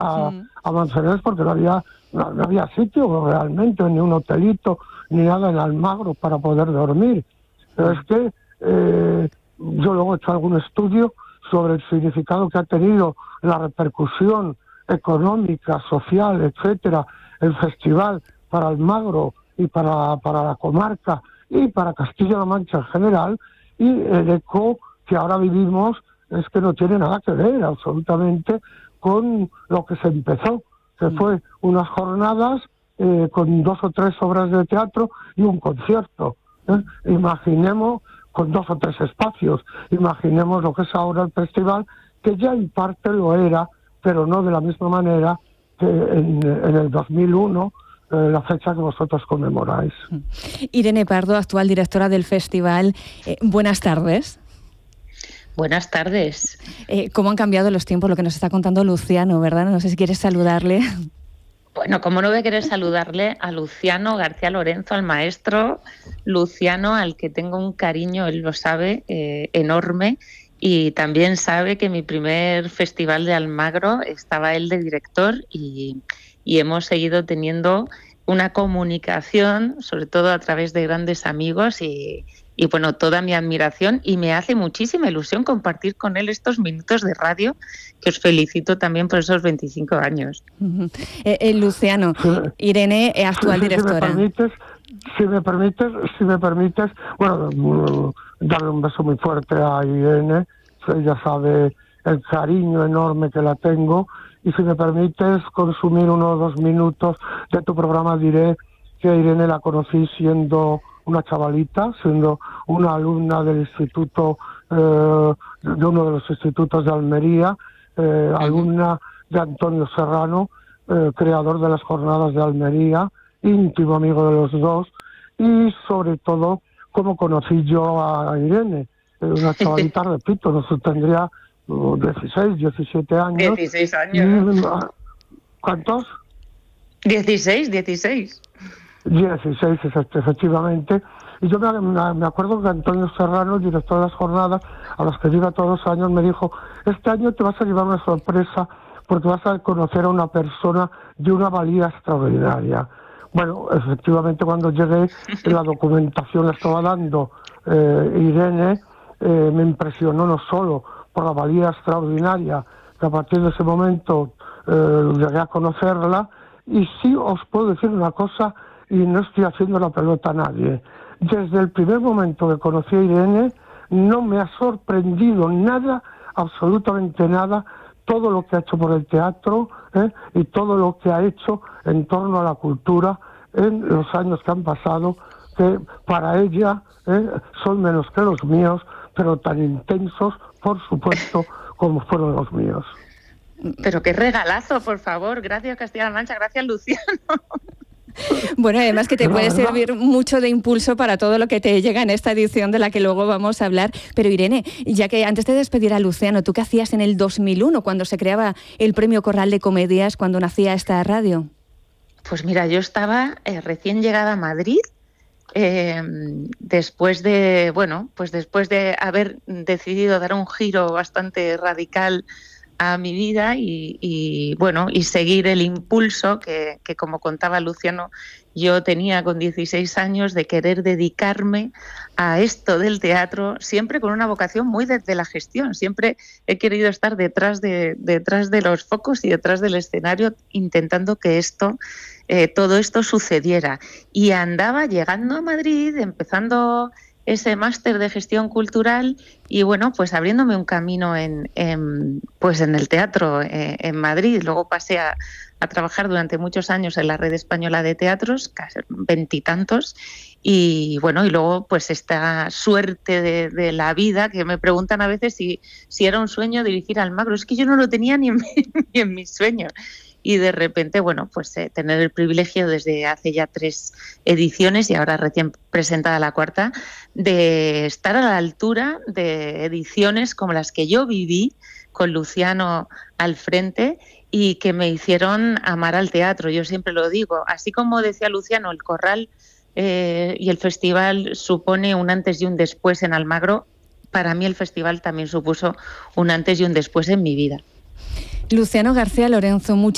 a Manzanares porque no había sitio realmente, ni un hotelito, ni nada en Almagro para poder dormir. Pero es que yo luego he hecho algún estudio sobre el significado que ha tenido, la repercusión económica, social, etcétera, el festival para Almagro y para la comarca y para Castilla-La Mancha en general, y el eco que ahora vivimos es que no tiene nada que ver absolutamente con lo que se empezó, que fue unas jornadas con 2 o 3 obras de teatro y un concierto. Imaginemos, con 2 o 3 espacios, imaginemos lo que es ahora el festival, que ya en parte lo era, pero no de la misma manera que en el 2001, la fecha que vosotros conmemoráis. Irene Pardo, actual directora del festival, buenas tardes. Buenas tardes. ¿Cómo han cambiado los tiempos? Lo que nos está contando Luciano, ¿verdad? No sé si quieres saludarle. Bueno, ¿cómo no voy a querer saludarle a Luciano García Lorenzo, al maestro Luciano, al que tengo un cariño, él lo sabe, enorme, y también sabe que mi primer festival de Almagro estaba él de director y hemos seguido teniendo una comunicación, sobre todo a través de grandes amigos y bueno, toda mi admiración, y me hace muchísima ilusión compartir con él estos minutos de radio, que os felicito también por esos 25 años. Luciano, Irene, actual directora. Si me permites, bueno, darle un beso muy fuerte a Irene, ella sabe el cariño enorme que la tengo, y si me permites consumir 1 o 2 minutos de tu programa, diré que Irene la conocí siendo una chavalita, siendo una alumna del instituto, de uno de los institutos de Almería, alumna de Antonio Serrano, creador de las jornadas de Almería, íntimo amigo de los dos, y sobre todo cómo conocí yo a Irene, una chavalita, repito, no sé, tendría 16, 17 años. 16 años. Y, ¿cuántos? 16, efectivamente. Y yo me acuerdo que Antonio Serrano, el director de las jornadas, a las que iba todos los años, me dijo: este año te vas a llevar una sorpresa porque vas a conocer a una persona de una valía extraordinaria. Bueno, efectivamente, cuando llegué, la documentación la estaba dando Irene, me impresionó no solo por la valía extraordinaria, que a partir de ese momento llegué a conocerla, y sí os puedo decir una cosa, y no estoy haciendo la pelota a nadie. Desde el primer momento que conocí a Irene, no me ha sorprendido nada, absolutamente nada, todo lo que ha hecho por el teatro y todo lo que ha hecho en torno a la cultura en los años que han pasado, que para ella son menos que los míos, pero tan intensos, por supuesto, como fueron los míos. Pero qué regalazo, por favor. Gracias, Castilla-La Mancha. Gracias, Luciano. Bueno, además que te puede servir mucho de impulso para todo lo que te llega en esta edición de la que luego vamos a hablar. Pero Irene, ya que antes de despedir a Luciano, ¿tú qué hacías en el 2001 cuando se creaba el Premio Corral de Comedias, cuando nacía esta radio? Pues mira, yo estaba recién llegada a Madrid, después de haber decidido dar un giro bastante radical a mi vida y seguir el impulso que, como contaba Luciano, yo tenía con 16 años de querer dedicarme a esto del teatro, siempre con una vocación muy desde la gestión. Siempre he querido estar detrás de los focos y detrás del escenario, intentando que todo esto sucediera. Y andaba llegando a Madrid, empezando ese máster de gestión cultural y bueno, pues abriéndome un camino en el teatro en Madrid. Luego pasé a trabajar durante muchos años en la Red Española de Teatros, casi 20 y tantos, y bueno, y luego pues esta suerte de la vida, que me preguntan a veces si era un sueño dirigir Almagro. Es que yo no lo tenía ni en mis sueños. Y de repente, bueno, pues tener el privilegio desde hace ya 3 ediciones y ahora recién presentada la 4ª, de estar a la altura de ediciones como las que yo viví con Luciano al frente y que me hicieron amar al teatro. Yo siempre lo digo, así como decía Luciano, el Corral y el festival supone un antes y un después en Almagro, para mí el festival también supuso un antes y un después en mi vida. Luciano García Lorenzo, muchas